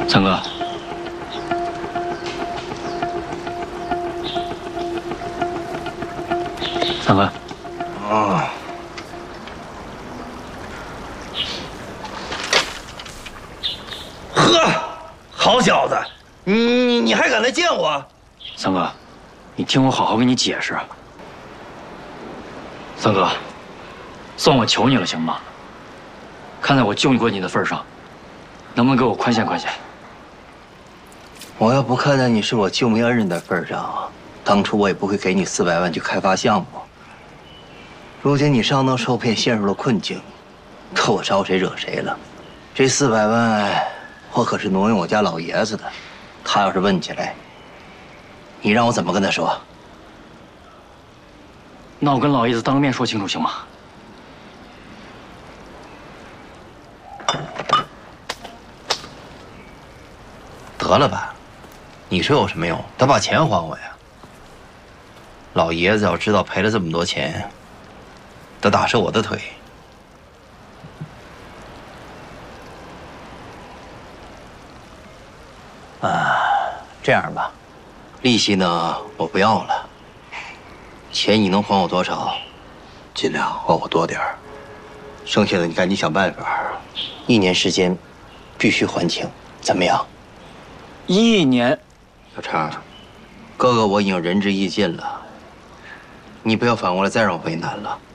三哥，三哥， 啊，呵，好小子，你还敢来见我？ 三哥，你听我好好跟你解释。三哥，算我求你了，行吗？看在我救过你的份上，能不能给我宽限宽限？ 我要不看在你是我救命恩人的份上，当初我也不会给你400万去开发项目。如今你上当受骗，陷入了困境，可我招谁惹谁了？这400万，我可是挪用我家老爷子的，他要是问起来，你让我怎么跟他说？ 那我跟老爷子当个面说清楚，行吗？ 得了吧，你说有什么用？他把钱还我呀！老爷子要知道赔了这么多钱，得打折我的腿。这样吧，利息呢我不要了，钱你能还我多少，尽量还我多点儿，剩下的你赶紧想办法，1年时间必须还清，怎么样 1年， 小畅，哥哥我已经仁至义尽了，你不要反过来再让我为难了。